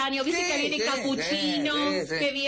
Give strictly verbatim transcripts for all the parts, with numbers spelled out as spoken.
instantáneo, viste Sí, que viene sí, cappuccino, sí, sí, sí. que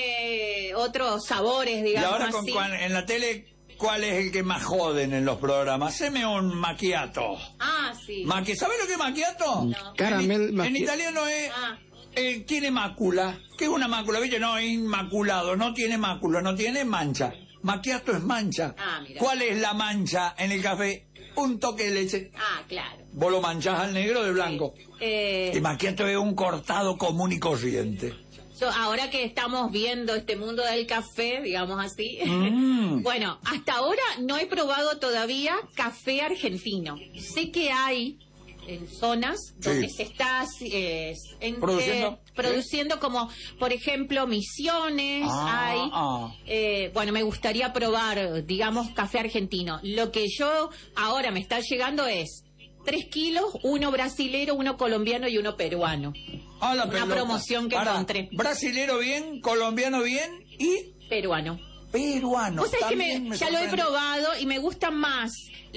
viene otros sabores, Y digamos ahora con, así. cuan- en la tele, ¿cuál es el que más joden en los programas? Haceme un macchiato. Ah, sí. Maqui- ¿Sabes lo que es macchiato? No. Caramel En, en macchi- italiano es... Ah, eh, tiene mácula. ¿Qué es una mácula? ¿Viste? No, es inmaculado. No tiene mácula, no tiene mancha. Macchiato es mancha. Ah, mira. ¿Cuál es la mancha en el café? Un toque de leche. ah, claro. Vos lo manchás al negro de blanco. Eh, El macchiato es un cortado común y corriente. yo, ahora que estamos viendo este mundo del café, digamos así, Mm. bueno, hasta ahora no he probado todavía café argentino. Sé que hay en zonas donde Sí. se está eh, en- ¿Produciendo? eh, produciendo como, por ejemplo, Misiones, Ah, hay... ah. Eh, bueno, me gustaría probar, digamos, café argentino. Lo que yo ahora me está llegando es tres kilos, uno brasilero, uno colombiano y uno peruano. Ah, la Una pelota. promoción que Pará, encontré. Brasilero bien, colombiano bien y Peruano. peruano. Vos sabés que También me, me ya lo he sorprende. probado y me gusta más.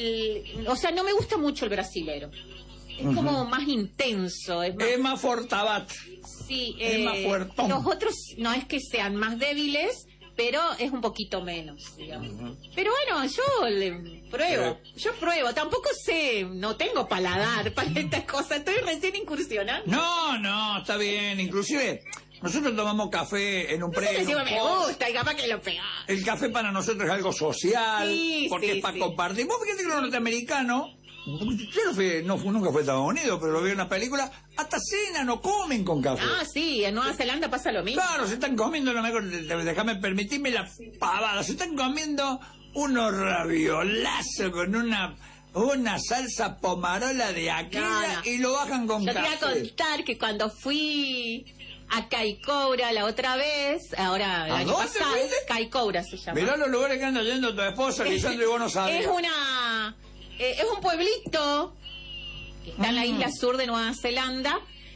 el- o sea, no me gusta mucho el brasilero. Es como más intenso. Es más, Es más fortabat. sí, es eh, más fuertón. los otros no es que sean más débiles, pero es un poquito menos, digamos. Pero bueno, yo le pruebo. Yo pruebo. Tampoco sé, no tengo paladar para estas cosas. Estoy recién incursionando. No, no, está bien. Inclusive, nosotros tomamos café en un No sé pre. en si un me post. gusta y capaz que lo pegás. El café para nosotros es algo social, Sí, porque sí, es para sí. compartir. Vos fíjate que los norteamericanos, yo no fui, no, fui- nunca fui a Estados Unidos, pero lo vi en una película, hasta cena no comen con café. Ah, sí, en Nueva Zelanda pasa lo mismo. Claro, se están comiendo, lo mejor, de- de- déjame permitirme la pavada, se están comiendo unos raviolazos con una una salsa pomarola de aquella No, no. y lo bajan con Yo te voy a café. contar que cuando fui a Caicoura la otra vez, ahora el ¿A año dónde pasado, fuiste? Caicoura se llama. Mirá los lugares que anda yendo tu esposa, Lisandro, y vos no sabés. Es una eh, es un pueblito que está en la Mm. isla sur de Nueva Zelanda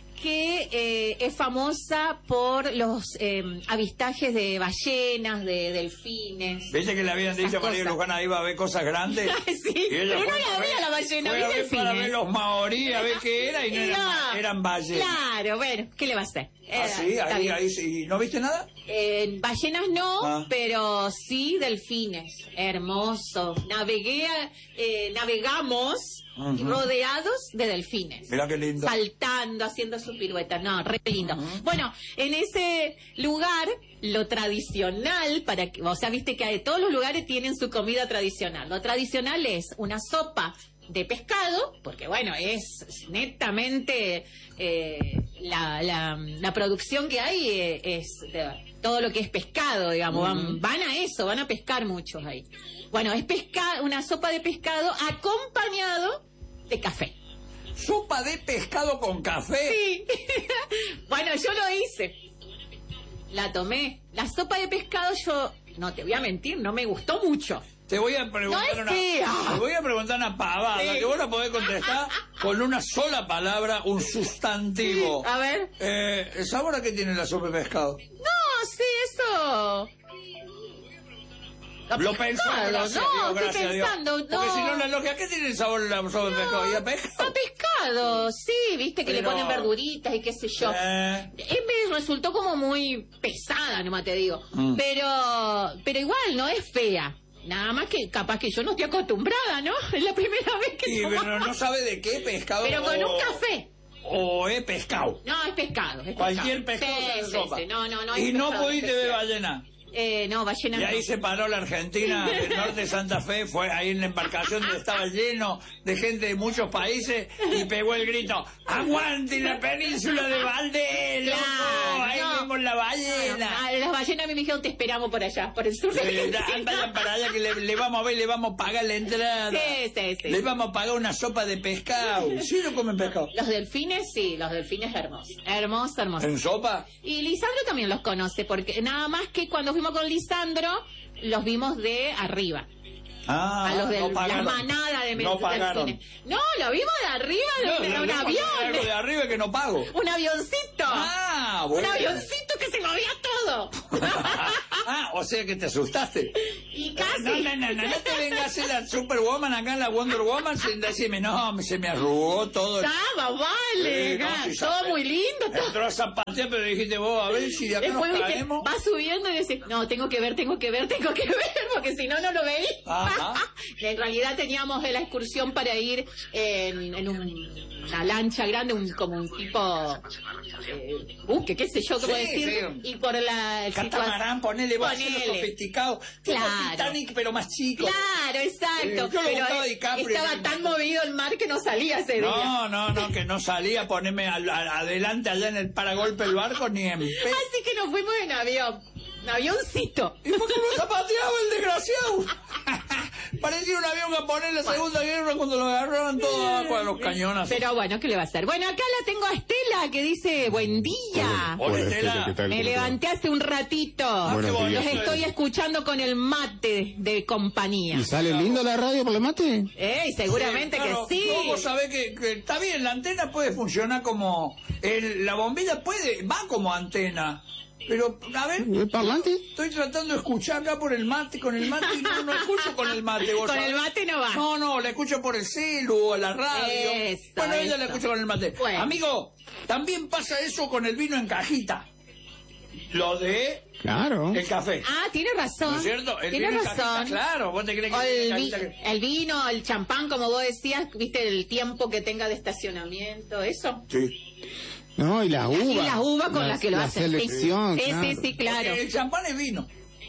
que eh, es famosa por los eh, avistajes de ballenas, de delfines. Viste que le habían Esas dicho a María cosas. Lujana iba a ver cosas grandes. Sí, Y ella pero no fue la a vi ver- a la ballena, fue vi a ver para delfines. ver los maorí, a ver qué era, y no eran, No, eran ballenas. Claro, bueno, ¿qué le va a hacer? Ah, Era- sí, está ahí, bien. ahí sí. ¿No viste nada? Eh, ballenas no, Ah. pero sí delfines. Hermoso. Navegué, a- eh, navegamos Ujú. rodeados de delfines. Mirá qué lindo. Saltando, haciendo sus piruetas. No, re lindo. Bueno, en ese lugar, lo tradicional, para que, o sea, viste que hay- todos los lugares tienen su comida tradicional. Lo tradicional es una sopa de pescado, porque bueno, es netamente eh, la, la, la producción que hay eh, es de- todo lo que es pescado, digamos, van, van a eso, van a pescar muchos ahí. Bueno, es pesca, una sopa de pescado acompañado de café. Sopa de pescado con café. Sí. Bueno, yo lo hice. La tomé. La sopa de pescado yo, no te voy a mentir, no me gustó mucho. Te voy a preguntar No es una, fea. te voy a preguntar una pavada Sí. que vos no podés contestar con una sola palabra, un sustantivo. A ver. Eh, ¿el sabor a qué tiene la sopa de pescado? No, sí, eso. Lo pensó, pescado, gracias no, a Dios, estoy gracias a Dios. pensando, Porque no. si no, la lógica, ¿qué tiene el sabor la sopa de pescado? ¿Y a A pescado? pescado, sí, viste que Pero- le ponen verduritas y qué sé yo. Eh, Eh, me resultó como muy pesada, nomás te digo. Mm. Pero pero igual no es fea. Nada más que capaz que yo no estoy acostumbrada, ¿no? Es la primera vez que y, tomo. pero no sabe de qué pescado. Pero con o- un café. O es pescado. No, es pescado. Es Cualquier pescado. pescado Sí, en sí, sopa. sí. No, no, no. Y es no pescado pudiste ver especial. ballena. Eh, no, ballena Y ahí no. se paró la Argentina del norte de Santa Fe, fue ahí en la embarcación donde estaba lleno de gente de muchos países y pegó el grito: ¡aguante la península de Valdés, loco! Claro, Ahí no. vemos la ballena. Ah, las ballenas me dijeron te esperamos por allá, por el sur de Eh, Argentina. vayan para allá que le, le vamos a ver, le vamos a pagar la entrada. Sí, sí, sí. Le vamos a pagar una sopa de pescado. ¿Sí no comen pescado? Los delfines, sí, los delfines hermosos. Hermoso, hermoso. ¿En sopa? Y Lisandro también los conoce, porque nada más que cuando fuimos con Lisandro, los vimos de arriba. Ah, A los de no la pagaron. manada de No pagaron. delfines. No, lo vimos de arriba de, No, de no, un no, avión. algo de arriba que no pago. Un avioncito. Ah, Un bueno. avioncito que se movía todo. Ah, o sea que te asustaste. Y casi. No, no, no, no, no te vengas a hacer la Superwoman acá, la Wonder Woman, sin decirme, no, se me arrugó todo. Estaba, vale, Sí, no, ga- sí, todo sabe. muy lindo. todo- Entró a zapatear, pero dijiste vos, a ver si de acá Después nos viste, caemos. va subiendo y dice, no, tengo que ver, tengo que ver, tengo que ver, porque si no, no lo veí. Ajá. En realidad teníamos la excursión para ir en, en un- una lancha grande, un, como un tipo, eh, uh, que qué sé yo, cómo Sí, decir, sí. y por la Catamarán, ponele, vos hacerlo Ponele. sofisticado. Tipo Claro. Titanic, pero más chico. Claro, exacto. Sí, yo lo pero buscaba eh, DiCaprio, estaba ¿no? tan movido el mar que no salía ese día. No, no, no, que no salía, poneme al- al- adelante allá en el paragolpe del barco, ni en pe... Así que nos fuimos en avión, un avioncito. ¿Y por qué no zapateaba el desgraciado? Parecía un avión japonés en la Segunda Guerra cuando lo agarraban todos abajo de los cañones. Pero bueno, ¿qué le va a hacer? Bueno, acá la tengo a Estela que dice, buen día. Hola, Hola, Estela. Estela, ¿qué tal? Me ¿Cómo te va? levanté hace un ratito. Ah, qué Buenos bonito. Los estoy escuchando con el mate de compañía. ¿Y sale lindo la radio por el mate? Ey, seguramente Claro, que sí. no, vos sabés que, que está bien, la antena puede funcionar como... el- la bombilla puede, va como antena. Pero, a ver, ¿El parlante? estoy tratando de escuchar acá por el mate, con el mate, y no, no escucho con el mate. ¿vos Con sabés? el mate no va. No, no, la escucho por el celu o la radio. Eso, bueno, ella la eso. escucha con el mate. Bueno. Amigo, también pasa eso con el vino en cajita. Lo de Claro. el café. Ah, tiene razón. ¿No es cierto? El Tiene vino en cajita, razón. claro. ¿Vos te crees O que el, en vi- cajita que- el vino, el champán, como vos decías, viste el tiempo que tenga de estacionamiento, eso. Sí. No, y las uvas. Y las uvas con La- las que lo la hacen. sí. selección, Sí, sí, claro. sí, claro. Porque el champán es vino.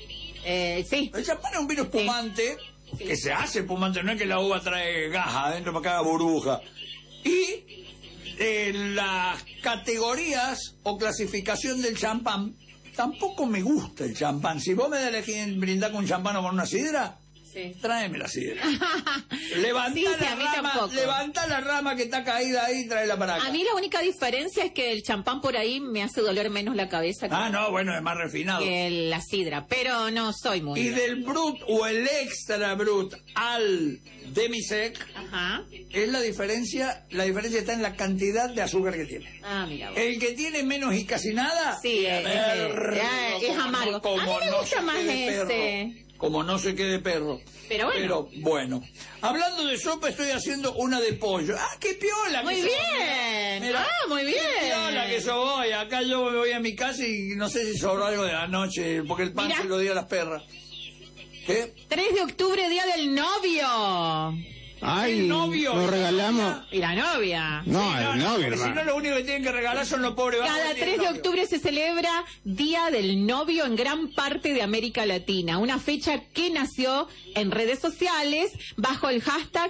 Eh, sí. El champán es un vino espumante, que se hace espumante, no es que la uva trae gas adentro para que haga burbuja. Y eh, las categorías o clasificación del champán, tampoco me gusta el champán. Si vos me das a elegir brindar con un champán o con una sidra, Sí. tráeme la sidra. Levantá Sí, sí, la a mí rama, tampoco. levantá la rama que está caída ahí y tráela para acá. A mí la única diferencia es que el champán por ahí me hace doler menos la cabeza que, Ah, no, bueno, es más refinado. que la sidra, pero no soy muy... Y del brut o el extra brut al demisec, Ajá. es la diferencia, la diferencia está en la cantidad de azúcar que tiene. Ah, mira. vos. El que tiene menos y casi nada, Sí, es- perro, es- es como amargo. no- como A mí me no gusta se más quede ese. perro, como no se quede perro. Pero bueno. Pero bueno. Hablando de sopa, estoy haciendo una de pollo. ¡Ah, qué piola! Muy que sos! bien. Mirá, Ah, muy bien. ¡Qué piola que sos vos! Y acá yo me voy a mi casa y no sé si sobró algo de la noche, porque el pan Mirá. se lo di a las perras. ¿Qué? tres de octubre, día del novio. Ay, El novio. nos regalamos. Y la novia. No, Sí, el novio, porque si hermano. no, lo único que tienen que regalar son los pobres vagos Cada que tienen tres de novio. octubre se celebra Día del Novio en gran parte de América Latina, una fecha que nació en redes sociales bajo el hashtag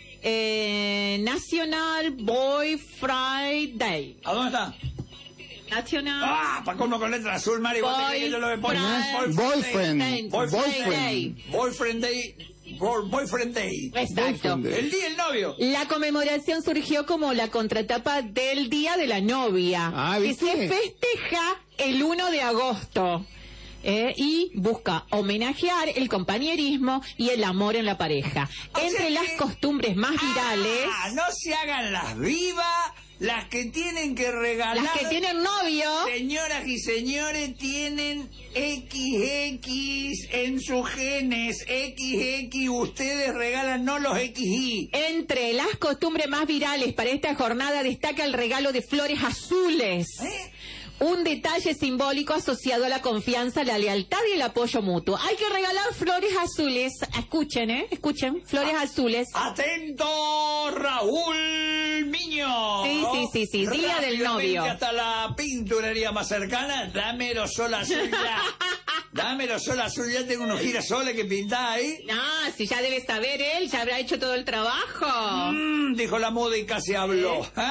eh, National Boy Friday. ¿A dónde está? National ¡Ah! ¿Para cómo con letra azul, Mari? ¿Vos te crees que yo lo voy a poner? Boyfriend. Day. Boyfriend. Day. Boyfriend Day. Bo- Boyfriend Day. Exacto. Boyfriend Day. El día del novio. La conmemoración surgió como la contratapa del Día de la Novia, Ah, que ¿viste? se festeja el uno de agosto. eh, y busca homenajear el compañerismo y el amor en la pareja. O sea Entre que- las costumbres más virales, Ah, no se hagan las vivas, las que tienen que regalar. las que tienen novio, Señoras y señores, tienen equis equis en sus genes. equis equis, ustedes regalan, no los equis y. entre las costumbres más virales para esta jornada destaca el regalo de flores azules. ¿Eh? Un detalle simbólico asociado a la confianza, la lealtad y el apoyo mutuo. Hay que regalar flores azules. Escuchen, ¿eh? Escuchen, flores azules. ¡Atento, Raúl Miño! Sí, sí, sí, sí, día del Rápidamente novio. hasta la pinturería más cercana, dámelo sol azul ya. Dámelo sol azul, ya tengo unos girasoles que pintá ahí. No, si ya debe saber él, ya habrá hecho todo el trabajo. Mm, dijo la moda y casi habló.